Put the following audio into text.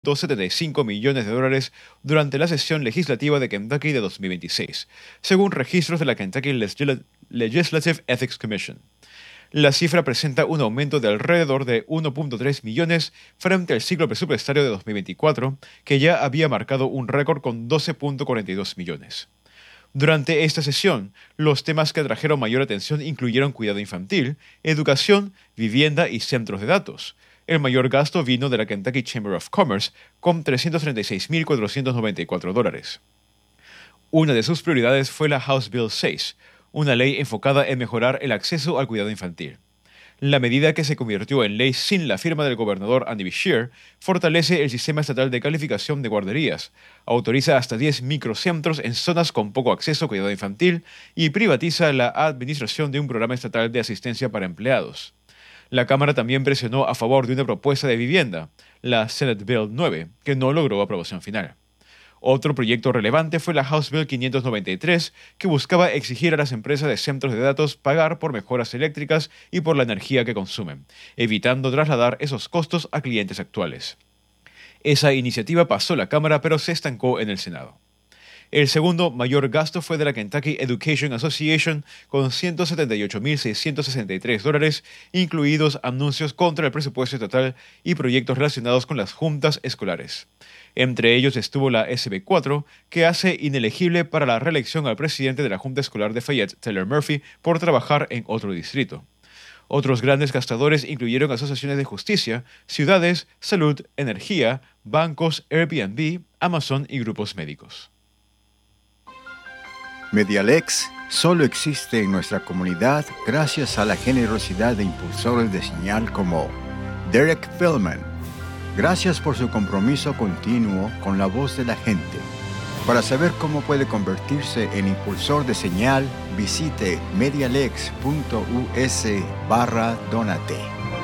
$75 millones durante la sesión legislativa de Kentucky de 2026, según registros de la Kentucky Legislative Ethics Commission. La cifra presenta un aumento de alrededor de 1.3 millones frente al ciclo presupuestario de 2024, que ya había marcado un récord con 12.42 millones. Durante esta sesión, los temas que atrajeron mayor atención incluyeron cuidado infantil, educación, vivienda y centros de datos. El mayor gasto vino de la Kentucky Chamber of Commerce, con $336.494. Una de sus prioridades fue la House Bill 6, una ley enfocada en mejorar el acceso al cuidado infantil. La medida, que se convirtió en ley sin la firma del gobernador Andy Beshear, fortalece el sistema estatal de calificación de guarderías, autoriza hasta 10 microcentros en zonas con poco acceso a cuidado infantil y privatiza la administración de un programa estatal de asistencia para empleados. La Cámara también presionó a favor de una propuesta de vivienda, la Senate Bill 9, que no logró aprobación final. Otro proyecto relevante fue la House Bill 593, que buscaba exigir a las empresas de centros de datos pagar por mejoras eléctricas y por la energía que consumen, evitando trasladar esos costos a clientes actuales. Esa iniciativa pasó la Cámara, pero se estancó en el Senado. El segundo mayor gasto fue de la Kentucky Education Association, con $178.663, incluidos anuncios contra el presupuesto estatal y proyectos relacionados con las juntas escolares. Entre ellos estuvo la SB 4, que hace inelegible para la reelección al presidente de la Junta Escolar de Fayette, Taylor Murphy, por trabajar en otro distrito. Otros grandes gastadores incluyeron asociaciones de justicia, ciudades, salud, energía, bancos, Airbnb, Amazon y grupos médicos. Medialex solo existe en nuestra comunidad gracias a la generosidad de impulsores de señal como Derek Feldman. Gracias por su compromiso continuo con la voz de la gente. Para saber cómo puede convertirse en impulsor de señal, visite medialex.us/donate.